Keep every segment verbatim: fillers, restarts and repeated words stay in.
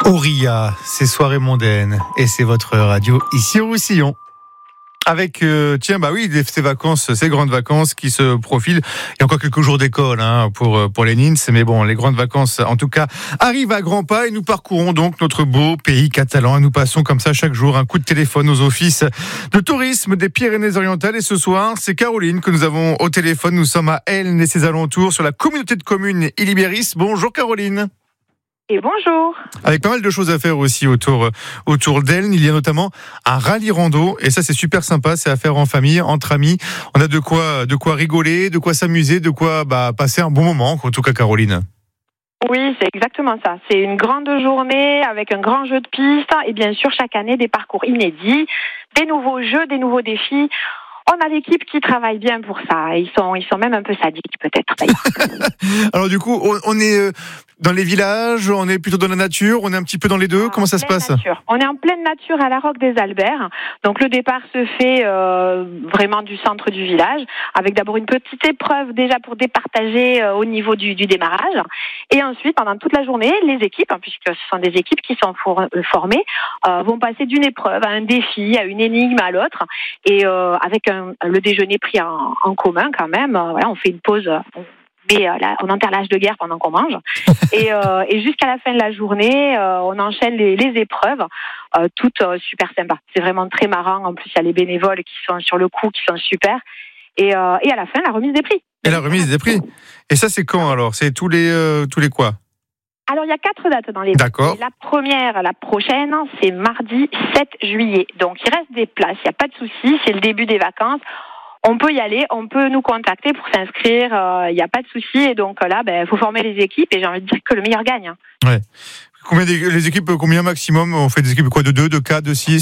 Auria, c'est Soirée mondaine et c'est votre radio ici au Roussillon. Avec, euh, tiens, bah oui, ces vacances, ces grandes vacances qui se profilent. Il y a encore quelques jours d'école hein, pour pour les Nins, mais bon, les grandes vacances, en tout cas, arrivent à grands pas et nous parcourons donc notre beau pays catalan. Et nous passons comme ça chaque jour un coup de téléphone aux offices de tourisme des Pyrénées-Orientales. Et ce soir, c'est Caroline que nous avons au téléphone. Nous sommes à Elne et ses alentours sur la communauté de communes Illibéris. Bonjour Caroline. Et bonjour. Avec pas mal de choses à faire aussi autour, autour d'Elne. Il y a notamment un rallye rando. Et ça, c'est super sympa. C'est à faire en famille, entre amis. On a de quoi, de quoi rigoler, de quoi s'amuser, de quoi bah, passer un bon moment. En tout cas, Caroline. Oui, c'est exactement ça. C'est une grande journée avec un grand jeu de piste. Et bien sûr, chaque année, des parcours inédits, des nouveaux jeux, des nouveaux défis. On a l'équipe qui travaille bien pour ça. Ils sont, ils sont même un peu sadiques, peut-être. Alors du coup, on, on est dans les villages, on est plutôt dans la nature, on est un petit peu dans les deux. Comment ça se passe ? Nature. On est en pleine nature à la Roque des Alberts. Donc le départ se fait euh, vraiment du centre du village, avec d'abord une petite épreuve déjà pour départager euh, au niveau du, du démarrage. Et ensuite, pendant toute la journée, les équipes, hein, puisque ce sont des équipes qui sont for- euh, formées, euh, vont passer d'une épreuve à un défi, à une énigme, à l'autre, et euh, avec un le déjeuner pris en, en commun quand même. Euh, voilà, on fait une pause, on, met, euh, la, on enterre l'âge de guerre pendant qu'on mange. et, euh, et jusqu'à la fin de la journée, euh, on enchaîne les, les épreuves, euh, toutes euh, super sympas. C'est vraiment très marrant. En plus, il y a les bénévoles qui sont sur le coup, qui sont super. Et, euh, et à la fin, la remise des prix. Et la remise des prix. Et ça, c'est quand alors ? C'est tous les, euh, tous les quoi ? Alors, il y a quatre dates dans les D'accord. Et la première, la prochaine, c'est mardi sept juillet. Donc, il reste des places, il n'y a pas de souci, c'est le début des vacances. On peut y aller, on peut nous contacter pour s'inscrire, il euh, n'y a pas de souci. Et donc là, il ben, faut former les équipes et j'ai envie de dire que le meilleur gagne. Ouais. Combien des, les équipes, combien maximum ? On fait des équipes quoi, de deux, de quatre, de six ?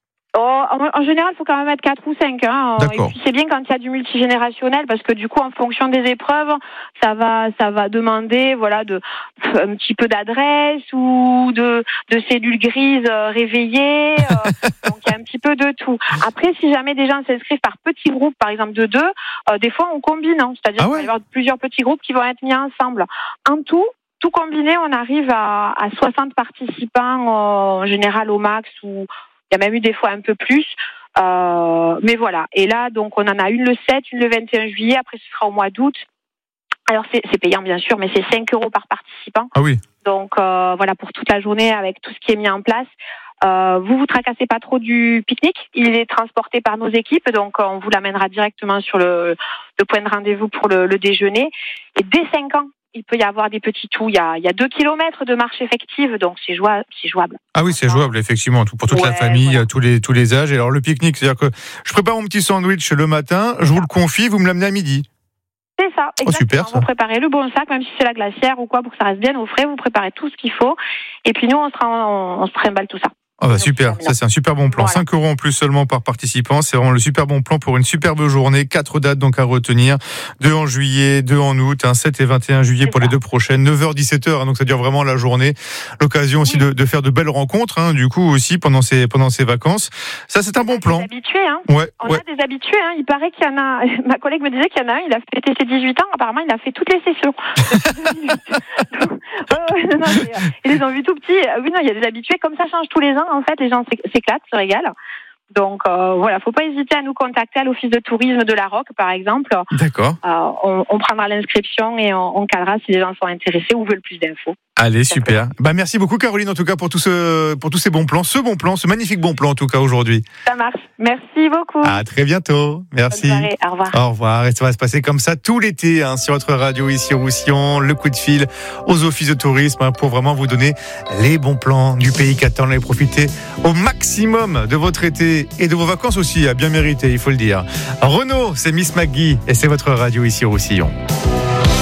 Oh, en, en général, il faut quand même être quatre ou cinq. Hein. D'accord. Et puis c'est bien quand il y a du multigénérationnel parce que du coup, en fonction des épreuves, ça va, ça va demander, voilà, de un petit peu d'adresse ou de, de cellules grises euh, réveillées. Euh, donc il y a un petit peu de tout. Après, si jamais des gens s'inscrivent par petits groupes, par exemple de deux, euh, des fois on combine, hein, c'est-à-dire ah ouais. qu'il va y avoir plusieurs petits groupes qui vont être mis ensemble. En tout. Tout combiné, on arrive à, à soixante participants euh, en général au max ou il y a même eu des fois un peu plus. Euh, mais voilà. Et là, donc, on en a une le sept, une le vingt et un juillet. Après, ce sera au mois d'août. Alors, c'est, c'est payant, bien sûr, mais c'est cinq euros par participant. Ah oui. Donc, euh, voilà, pour toute la journée, avec tout ce qui est mis en place. Euh, vous vous tracassez pas trop du pique-nique. Il est transporté par nos équipes. Donc, on vous l'amènera directement sur le, le point de rendez-vous pour le, le déjeuner. Et dès cinq ans, il peut y avoir des petits tout. Il y a, il y a deux kilomètres de marche effective, donc c'est jouable. C'est jouable. Ah oui, c'est jouable, effectivement, pour toute ouais, la famille, voilà. tous les, tous les âges. Et alors, le pique-nique, c'est-à-dire que je prépare mon petit sandwich le matin, je vous le confie, vous me l'amenez à midi. C'est ça, exactement. Oh, super, ça. Vous préparez le bon sac, même si c'est la glacière ou quoi, pour que ça reste bien au frais, vous préparez tout ce qu'il faut. Et puis nous, on se, rend, on, on se trimballe tout ça. Ah bah super, ça c'est un super bon plan. Voilà. cinq euros en plus seulement par participant, c'est vraiment le super bon plan pour une superbe journée. Quatre dates donc à retenir, deux en juillet, deux en août, hein, sept et vingt et un juillet c'est pour ça. Les deux prochaines, neuf heures dix-sept heures, hein, donc ça dure vraiment la journée. L'occasion aussi oui. de, de faire de belles rencontres, hein, du coup aussi pendant ces, pendant ces vacances. Ça c'est un bon plan. Des habitués, hein. Ouais, On ouais. a des habitués, hein. Il paraît qu'il y en a, ma collègue me disait qu'il y en a un, il a fêté ses dix-huit ans, apparemment il a fait toutes les sessions. oh, non, non, mais, euh, ils les ont vus tout petits. Oui, non, il y a des habitués, comme ça change tous les ans, en fait, les gens s'éclatent, se régalent. Donc euh, voilà, faut pas hésiter à nous contacter à l'office de tourisme de la Roque, par exemple. D'accord. Euh, on, on prendra l'inscription et on, on calera si les gens sont intéressés ou veulent plus d'infos. Allez, super. Bah merci beaucoup Caroline en tout cas pour tout ce pour tous ces bons plans, ce bon plan, ce magnifique bon plan en tout cas aujourd'hui. Ça marche. Merci beaucoup. À très bientôt. Merci. Bonne soirée. Au revoir. Au revoir. Et ça va se passer comme ça tout l'été hein, sur votre radio ici au Roussillon, le coup de fil aux offices de tourisme hein, pour vraiment vous donner les bons plans du pays catalan et profiter au maximum de votre été et de vos vacances aussi, à bien mériter, il faut le dire. Renaud, c'est Miss Maggie et c'est votre radio ici au Roussillon.